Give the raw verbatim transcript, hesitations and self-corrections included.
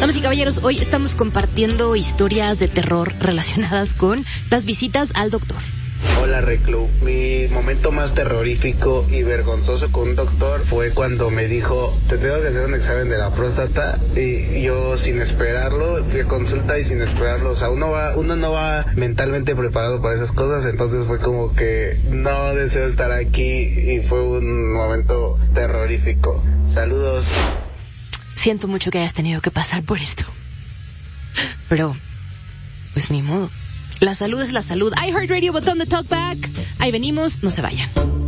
Damas y caballeros, hoy estamos compartiendo historias de terror relacionadas con las visitas al doctor. Hola Reclu, mi momento más terrorífico y vergonzoso con un doctor fue cuando me dijo, te tengo que hacer un examen de la próstata, y yo sin esperarlo fui a consulta y sin esperarlo, o sea, uno va, uno no va mentalmente preparado para esas cosas, entonces fue como que no deseo estar aquí y fue un momento terrorífico. Saludos. Siento mucho que hayas tenido que pasar por esto, pero pues ni modo. La salud es la salud. iHeartRadio, botón de talkback. Ahí venimos, no se vayan.